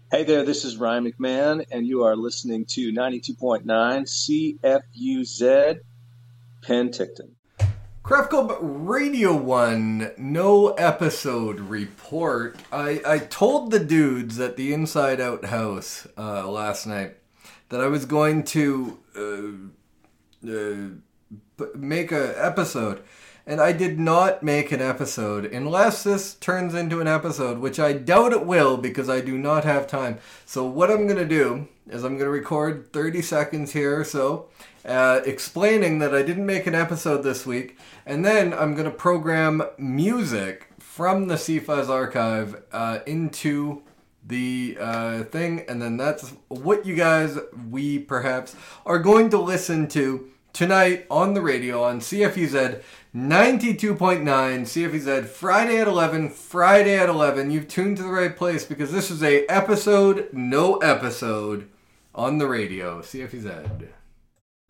Hey there, this is Ryan McMahon, and you are listening to 92.9 CFUZ Penticton. Craft Club Radio 1, no episode report. I told the dudes at the Inside Out House last night that I was going to make an episode. And I did not make an episode unless this turns into an episode, which I doubt it will because I do not have time. So what I'm going to do is I'm going to record 30 seconds here or so explaining that I didn't make an episode this week. And then I'm going to program music from the CFuzz archive into the thing. And then that's what we perhaps are going to listen to tonight on the radio on CFUZ 92.9 CFUZ Friday at 11. You've tuned to the right place because this is a episode, no episode on the radio, CFUZ.